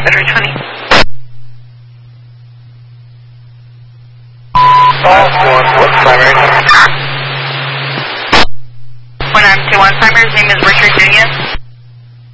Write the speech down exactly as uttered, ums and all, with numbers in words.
February twenty. Five one, what's primary? one nine two one, primary's name is Richard Nunez.